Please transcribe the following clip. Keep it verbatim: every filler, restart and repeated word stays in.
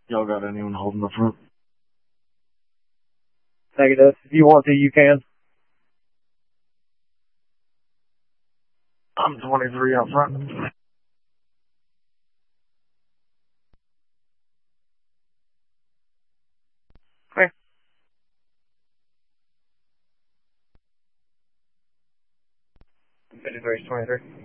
Y'all got anyone holding the front? Negative. If you want to, you can. I'm twenty-three out front. Okay. fifty-three, twenty-three.